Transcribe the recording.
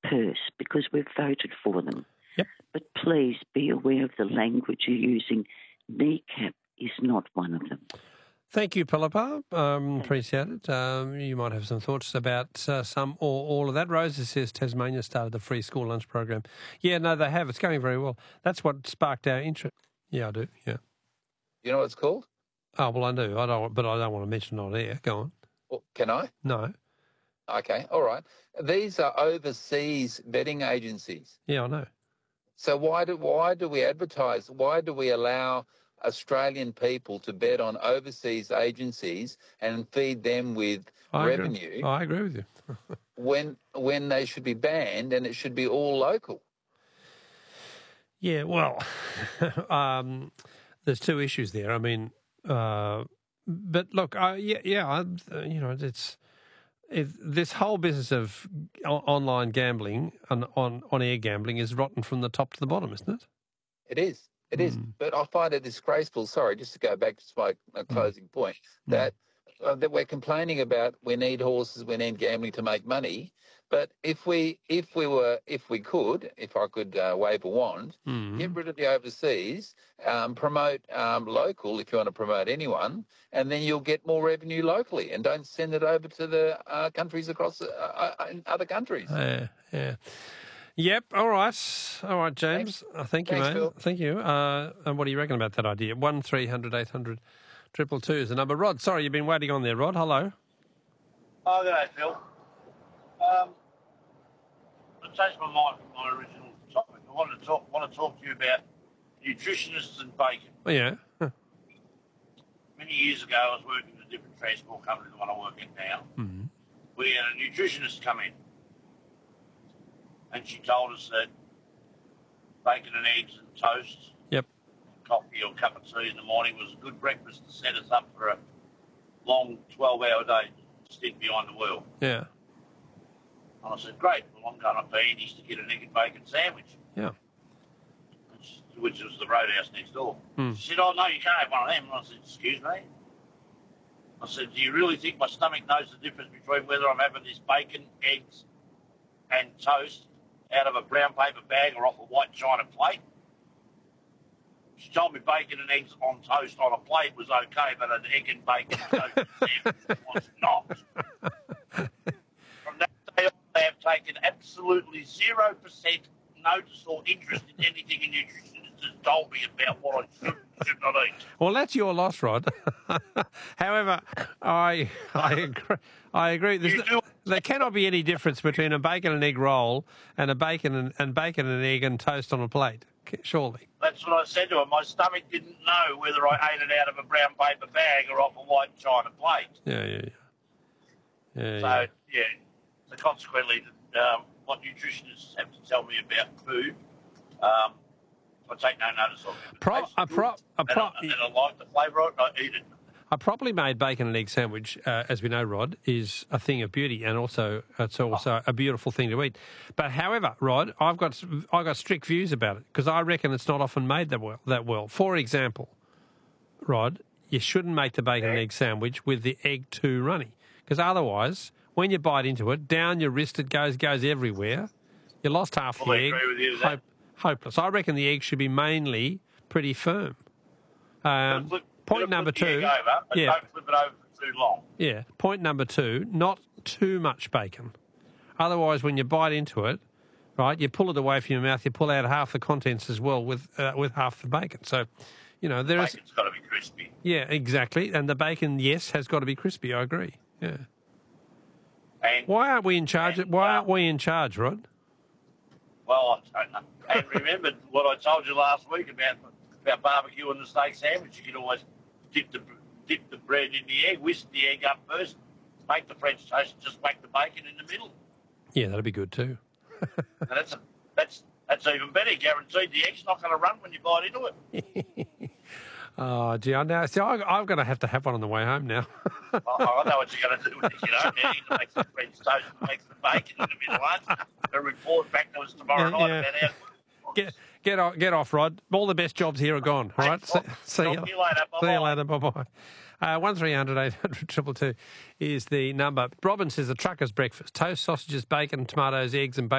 curse because we've voted for them. Yep. But please be aware of the language you're using. Kneecap is not one of them. Thank you, Philippa. Appreciate it. You might have some thoughts about some or all of that. Rosa says Tasmania started the free school lunch program. Yeah, no, they have. It's going very well. That's what sparked our interest. Yeah, I do. Yeah. You know what it's called? Oh, well, I do. I don't want to mention it on air. Go on. Well, can I? No. Okay, all right. These are overseas betting agencies. Yeah, I know. So why do we advertise? Why do we allow Australian people to bet on overseas agencies and feed them with revenue? I agree with you. when they should be banned and it should be all local. Yeah, well, there's two issues there. I mean, but look, this whole business of online gambling and on-air gambling is rotten from the top to the bottom, isn't it? It is. It is. But I find it disgraceful, sorry, just to go back to my closing point, that we're complaining about we need horses, we need gambling to make money. But if I could wave a wand, get rid of the overseas, promote local if you want to promote anyone, and then you'll get more revenue locally, and don't send it over to the countries across other countries. Yeah. Yep. All right, James. Thank you, mate. Phil. Thank you. And what do you reckon about that idea? 1300 800 222 is the number. Rod, sorry, you've been waiting on there. Rod, hello. Oh, good day, Phil. I changed my mind from my original topic. I want to talk to you about nutritionists and bacon. Oh, yeah. Huh. Many years ago, I was working in a different transport company than the one I work in now. Mm-hmm. We had a nutritionist come in, and she told us that bacon and eggs and toast, coffee or a cup of tea in the morning was a good breakfast to set us up for a long 12-hour day stint behind the wheel. Yeah. And I said, great, well, I'm going up to Andy's to get an egg and bacon sandwich. Yeah. Which was the roadhouse next door. She said, oh, no, you can't have one of them. And I said, excuse me? I said, do you really think my stomach knows the difference between whether I'm having this bacon, eggs and toast out of a brown paper bag or off a white china plate? She told me bacon and eggs on toast on a plate was okay, but an egg and bacon toast sandwich was not. From that day on, they have taken absolutely 0% notice or interest in anything a nutritionist has told me about what I should not eat. Well, that's your loss, Rod. However, I agree. There cannot be any difference between a bacon and egg roll and a bacon and egg and toast on a plate. Surely. That's what I said to her. My stomach didn't know whether I ate it out of a brown paper bag or off a white china plate. Yeah. So consequently, what nutritionists have to tell me about food, I take no notice of it. I like the flavour of it, I eat it. A properly made bacon and egg sandwich, as we know, Rod, is a thing of beauty, and it's also a beautiful thing to eat. But however, Rod, I've got strict views about it because I reckon it's not often made that well. For example, Rod, you shouldn't make the bacon and egg sandwich with the egg too runny because otherwise, when you bite into it, down your wrist it goes everywhere. You lost half the egg. I agree with you with that. Hopeless. I reckon the egg should be mainly pretty firm. Point number two. Don't flip it over for too long. Yeah. Point number two, not too much bacon. Otherwise, when you bite into it, right, you pull it away from your mouth, you pull out half the contents as well with half the bacon. So, bacon's got to be crispy. Yeah, exactly. And the bacon, yes, has got to be crispy. I agree. Yeah. And why aren't we in charge? Rod? Well, I don't know. And remember what I told you last week about barbecue and the steak sandwich. You can always dip the bread in the egg, whisk the egg up first, make the French toast, and just whack the bacon in the middle. Yeah, that'd be good too. And that's even better. Guaranteed the egg's not going to run when you bite into it. Oh, gee, I'm going to have one on the way home now. I know what you're going to do with it. Now you make some French toast and make some bacon in the middle lunch and report back to us tomorrow night about how Get off, Rod. All the best jobs here are gone. All right. See you later. Bye-bye. See you later. Bye-bye. 1300 800 222 is the number. Robin says the trucker's breakfast: toast, sausages, bacon, tomatoes, eggs, and bacon.